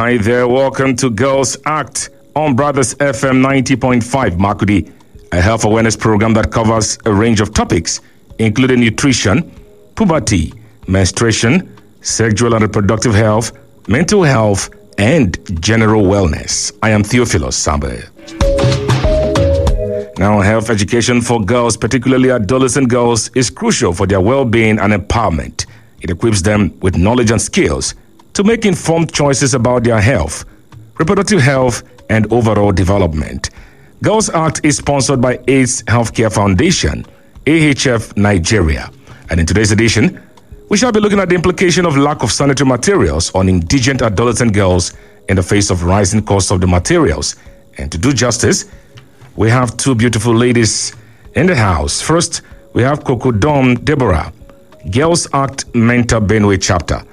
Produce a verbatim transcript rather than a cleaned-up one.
Hi there, welcome to Girls Act on Brothers F M ninety point five Makudi, a health awareness program that covers a range of topics, including nutrition, puberty, menstruation, sexual and reproductive health, mental health, and general wellness. I am Theophilus Sambe. Now, health education for girls, particularly adolescent girls, is crucial for their well-being and empowerment. It equips them with knowledge and skills to make informed choices about their health, reproductive health, and overall development. Girls Act is sponsored by AIDS Healthcare Foundation, A H F Nigeria. And in today's edition, we shall be looking at the implication of lack of sanitary materials on indigent adolescent girls in the face of rising costs of the materials. And to do justice, we have two beautiful ladies in the house. First, we have Coco Dom Deborah, Girls Act Mentor Benue Chapter.